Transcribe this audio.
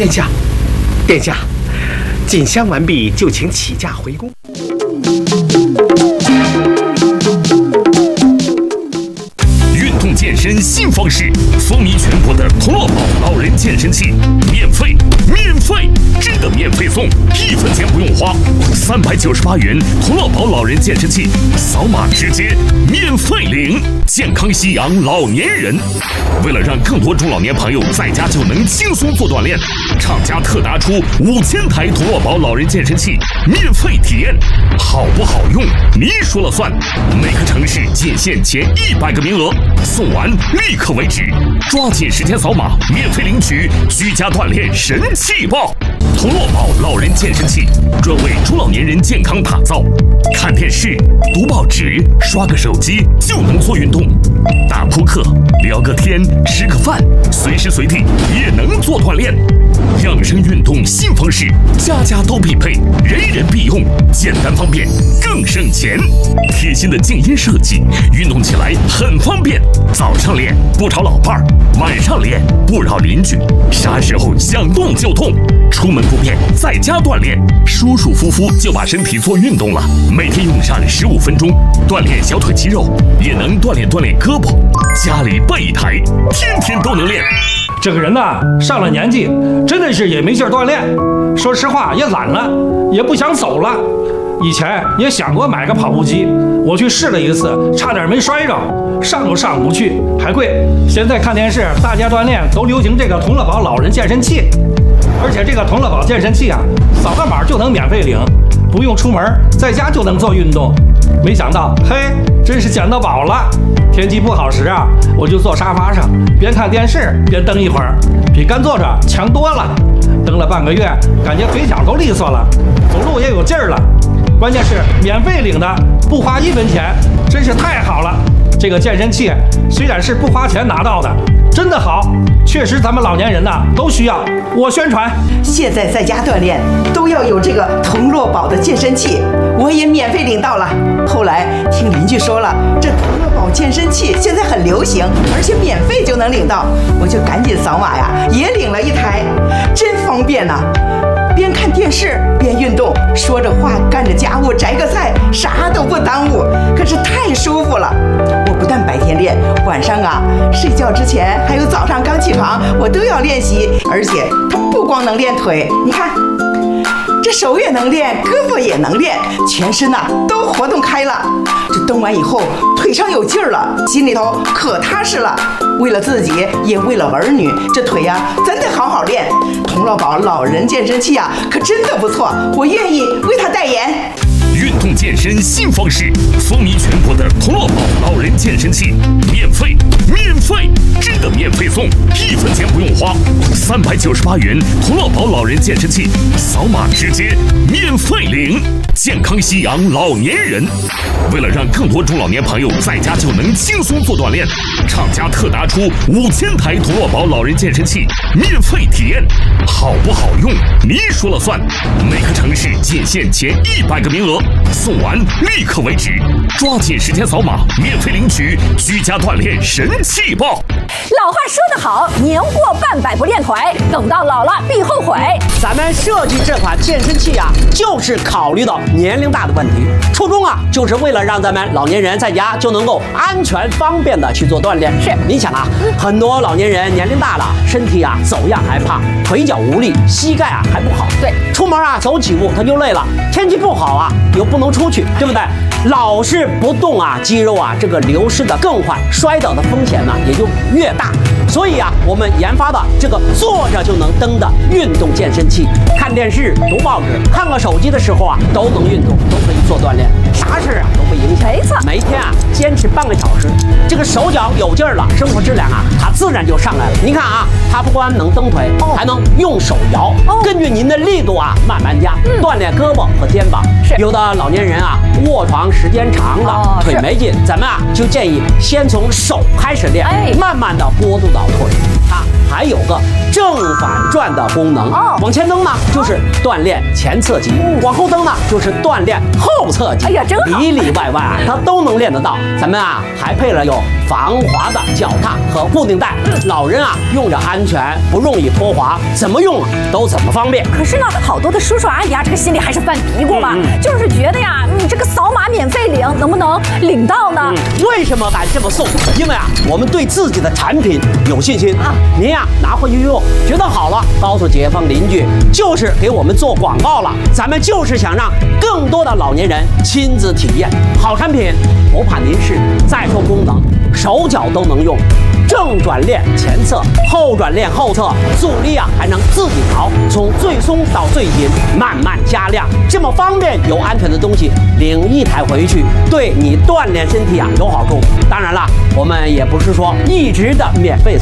殿下，殿下，进香完毕，就请起驾回宫。 运动健身新方式，风靡全国的童乐宝老人健身器，免费，真的免费送，1分钱不用花，398元童乐宝老人健身器，扫码直接免费领，健康夕阳老年人。为了让更多中老年朋友在家就能轻松做锻炼，厂家特拿出5000台童乐宝老人健身器免费体验，好不好用你说了算。每个城市仅限前100个名额，送完立刻为止，抓紧时间扫码免费领取居家锻炼神器报。童乐宝老人健身器专为中老年人健康打造，看电视、读报纸、刷个手机就能做运动，打扑克、聊个天、吃个饭，随时随地也能做锻炼。养生运动新方式，家家都必备，人人必用，简单方便，更省钱。贴心的静音设计，运动起来很方便。早上练不吵老伴儿，晚上练不扰邻居，啥时候想动就动，出门不便在家锻炼，舒舒服服就把身体做运动了。每天用上15分钟，锻炼小腿肌肉，也能锻炼胳膊。家里备一台，天天都能练。 这个人呐，上了年纪，真的是也没劲儿锻炼。说实话，也懒了，也不想走了。以前也想过买个跑步机，我去试了一次，差点没摔着，上都上不去，还贵。现在看电视，大家锻炼都流行这个童乐宝老人健身器，而且这个童乐宝健身器啊，扫个码就能免费领，不用出门，在家就能做运动。没想到，嘿，真是捡到宝了！天气不好时啊，我就坐沙发上，边看电视边蹬一会儿，比干坐着强多了。蹬了半个月，感觉腿脚都利索了，走路也有劲儿了。关键是免费领的，不花1分钱，真是太好了。这个健身器虽然是不花钱拿到的，真的好，确实咱们老年人呐都需要。我宣传， 现在在家锻炼都要有这个童乐宝的健身器，我也免费领到了。后来听邻居说了，这童乐宝健身器现在很流行，而且免费就能领到，我就赶紧扫码呀，也领了一台，真方便呐。边看电视边运动，说着话干着家务，摘个菜，啥都不耽误，可是太舒服了。我不但白天练，晚上啊睡觉之前还有早上刚起床，我都要练习。而且它不光能练腿，你看这手也能练，胳膊也能练，全身呐都活动开了。这蹬完以后腿上有劲儿了，心里头可踏实了。为了自己也为了儿女，这腿呀咱得好好练。童乐宝老人健身器啊可真的不错，我愿意为他代言。 运动健身新方式，风靡全国的童乐宝老人健身器，免费，真的免费送，1分钱不用花，398元童乐宝老人健身器，扫码直接免费领，健康夕阳老年人。为了让更多中老年朋友在家就能轻松做锻炼，厂家特拿出5000台童乐宝老人健身器免费体验，好不好用你说了算。每个城市仅限前100个名额，送完立刻为止，抓紧时间扫码免费领取居家锻炼神器报。 老话说得好，年过半百不练腿，等到老了必后悔。 咱们设计这款健身器啊，就是考虑到年龄大的问题，初衷啊，就是为了让咱们老年人在家就能够安全方便的去做锻炼。是，你想啊，很多老年人年龄大了，身体啊走样还胖，腿脚无力，膝盖啊还不好。对，出门啊走几步他就累了，天气不好啊又不能出去，对不对？老是不动啊，肌肉啊这个流失的更快，摔倒的风险呢也就越大。所以啊，我们研发的这个坐着就能蹬的运动健身器，看电视、读报纸、看个手机的时候啊，都能运动，都可以做锻炼，啥事啊都不影响。没错，每天啊坚持半个小时，这个手脚有劲儿了，生活质量啊它自然就上来了。您看啊，它不光能蹬腿，还能用手摇，根据您的力度啊慢慢加，锻炼胳膊和肩膀。是，有的老年人啊卧床时间长了，腿没劲，咱们啊就建议先从手开始练，慢慢的过渡到腿。它还有个正反转的功能，往前蹬呢就是锻炼前侧肌，往后蹬呢就是锻炼后侧肌。哎呀，真好，里里外外啊它都能练得到。咱们啊还配了有防滑的脚踏和固定带，老人啊用着安安全，不容易脱滑，怎么用都怎么方便。 可是呢，好多的叔叔阿姨啊，这个心里还是犯嘀咕嘛，就是觉得呀，你这个扫码免费领，能不能领到呢？ 为什么敢这么送？因为啊，我们对自己的产品有信心啊。您呀，拿回去用，觉得好了，告诉街坊邻居，就是给我们做广告了。咱们就是想让更多的老年人亲自体验好产品，不怕您是再说功能，手脚都能用。正转链前侧，后转链后侧，阻力啊还能自己调，从最松到最紧，慢慢加量，这么方便又安全的东西，领一台回去，对你锻炼身体啊有好处。当然了，我们也不是说一直的免费送。